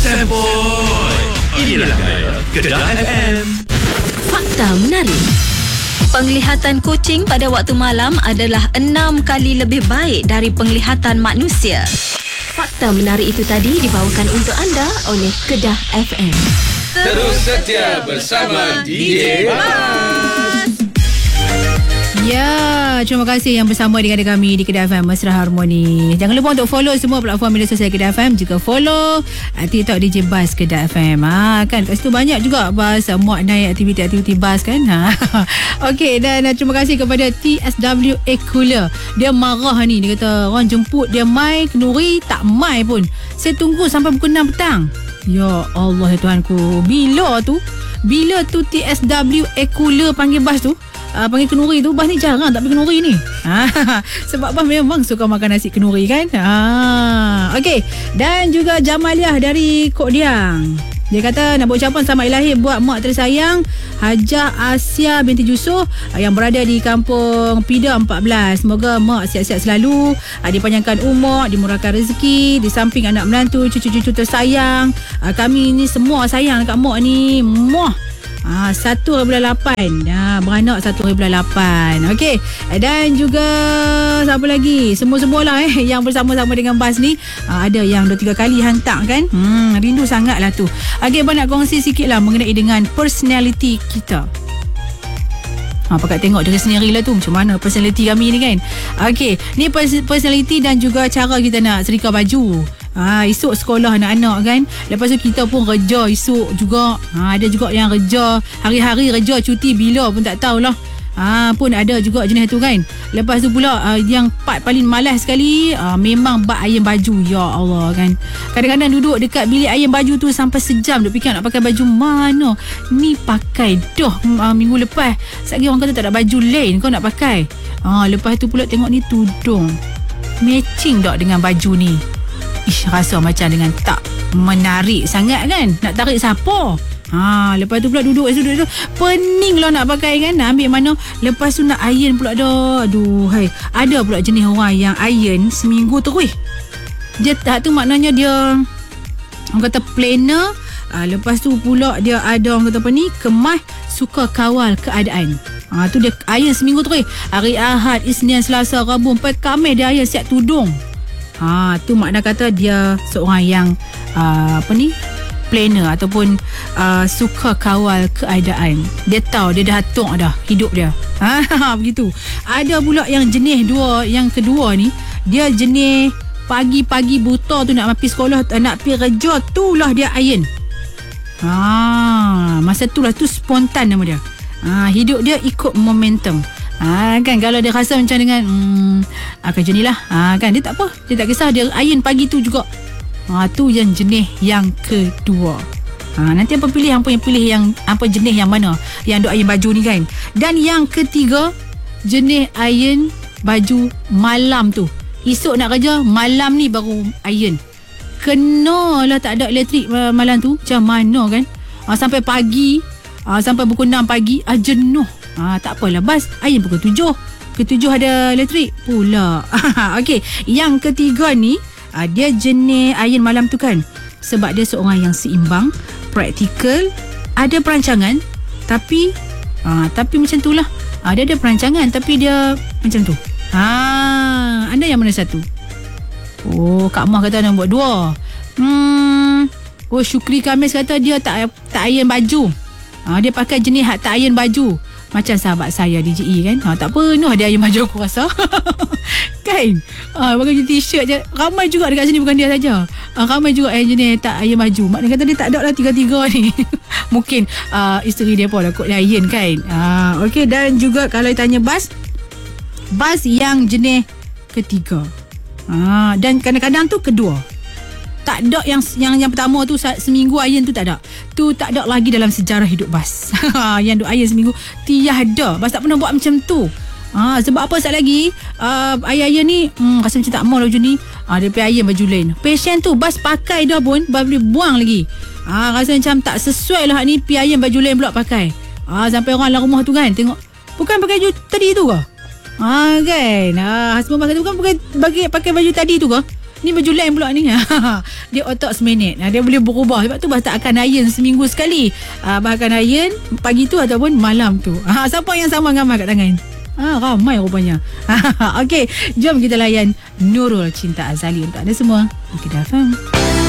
Sempoi. Inilah gaya Kedah FM. Fakta menarik. Penglihatan kucing pada waktu malam adalah 6 kali lebih baik dari penglihatan manusia. Fakta menarik itu tadi dibawakan untuk anda oleh Kedah FM. Terus setia bersama DJ Bas. Ya, terima kasih yang bersama dengan kami di Kedah FM Mesra Harmoni. Jangan lupa untuk follow semua platform media sosial Kedah FM. Juga follow TikTok DJ Bas Kedah FM. Kan kat situ banyak juga Bas muat naik aktiviti-aktiviti Bas kan. Okey, dan terima kasih kepada TSW Cooler. Dia marah ni, dia kata orang jemput dia mai kenduri tak mai pun. Saya tunggu sampai pukul 6 petang. Ya Allah ya Tuhanku. Bila tu TSW Cooler panggil Bas tu? Panggil kenuri tu, Bas ni jarang tak pergi kenuri ni. Sebab Bas memang suka makan nasi kenuri kan. Okey, dan juga Jamaliah dari Kok Diang. Dia kata nak buat ucapan selamat lahir buat mak tersayang Hajah Asia binti Yusof yang berada di kampung Pida 14. Semoga mak sihat-sihat selalu, dipanjangkan umur, dimurahkan rezeki, di samping anak menantu, cucu-cucu tersayang. Kami ni semua sayang dekat mak ni. 1 bulan 8. Beranak 1 bulan 8. Okey. Dan juga siapa lagi? Semua-semualah yang bersama-sama dengan Bas ni. Ada yang 2-3 kali hantar kan. Rindu sangat lah tu. Okey, Abang nak kongsi sikit lah mengenai dengan personality kita. Pakat tengok diri sendiri lah tu macam mana personality kami ni kan. Okey, ni personality dan juga cara kita nak serika baju. Esok sekolah anak-anak kan. Lepas tu kita pun kerja esok juga. Ada juga yang kerja hari-hari kerja, cuti bila pun tak tahulah. Pun ada juga jenis tu kan. Lepas tu pula yang part paling malas sekali memang bak iron baju. Ya Allah kan. Kadang-kadang duduk dekat bilik iron baju tu sampai sejam duk fikir nak pakai baju mana. Ni pakai dah minggu lepas. Satgi orang kata tak ada baju lain kau nak pakai. Lepas tu pula tengok ni tudung matching tak dengan baju ni. Rasa macam dengan tak menarik sangat kan. Nak tarik siapa? Lepas tu pula duduk pening lah nak pakai kan. Nak ambil mana. Lepas tu nak iron pula dah. Aduh hai. Ada pula jenis orang yang iron seminggu terus. Dia tak tu maknanya dia orang kata planner. Lepas tu pula dia ada orang kata apa ni, kemas, suka kawal keadaan. Tu dia iron seminggu terus. Hari Ahad, Isnin, Selasa, Rabu, sampai Khamis dia iron siap tudung. Tu makna kata dia seorang yang planner ataupun suka kawal keadaan. Dia tahu, dia dah atur dah hidup dia. Begitu. Ada pula yang jenis yang kedua ni, dia jenis pagi-pagi buta tu nak pergi sekolah, nak pergi kerja, tulah dia iron. Masa tulah tu spontan nama dia. Hidup dia ikut momentum. Kan kalau dia rasa macam dengan kerja ni lah kan, dia tak apa, dia tak kisah, dia iron pagi tu juga. Tu yang jenis yang kedua. Nanti apa pilih yang apa jenis yang mana yang duk iron baju ni kan. Dan yang ketiga, jenis iron baju malam tu. Esok nak kerja, malam ni baru iron. Kenalah tak ada elektrik malam tu, macam mana kan. Sampai pagi, sampai pukul 6 pagi, jenuh. Tak apalah Bas, iron pukul 7. Pukul 7 ada elektrik pula. Okey, yang ketiga ni dia jenis iron malam tu kan. Sebab dia seorang yang seimbang, praktikal, ada perancangan, tapi macam tu lah. Dia ada perancangan tapi dia macam tu. Anda yang mana satu? Kak Mah kata nak buat 2. Syukri Kamis kata dia tak iron baju. Dia pakai jenis tak iron baju. Macam sahabat saya DJE kan. Tak penuh dia iron baju aku rasa. Kan? Pakai t-shirt je. Ramai juga dekat sini, bukan dia saja. Ramai juga yang jenis tak iron baju. Maknanya kata dia tak ada lah 3-3 ni. Mungkin isteri dia pun lah kot iron kan. Okey, dan juga kalau tanya Bas yang jenis ketiga. Dan kadang-kadang tu kedua. Tak ada yang pertama tu seminggu iron tu tak ada. Tu tak ada lagi dalam sejarah hidup Bas. Yang duk iron seminggu tiada. Bas tak pernah buat macam tu. Sebab apa sat lagi ayah ni rasa macam tak mau baju ni. Dia pergi iron baju lain. Passion tu Bas pakai dah pun Bas boleh buang lagi. Rasa macam tak sesuai lah ni, pergi iron baju lain pula pakai. Sampai orang dalam rumah tu kan tengok, bukan pakai baju tadi tu ke? Kan husband Bas kata bukan pakai baju tadi tu ke? Ni baju lain pula ni. Dia otak seminit. Dia boleh berubah. Sebab tu Bas tak akan iron seminggu sekali. Bas akan iron pagi tu ataupun malam tu. Siapa yang sama dengan Bas kat tangan? Ramai rupanya. Okey, jom kita layan Nurul Cinta Azali untuk anda semua di Kedah FM.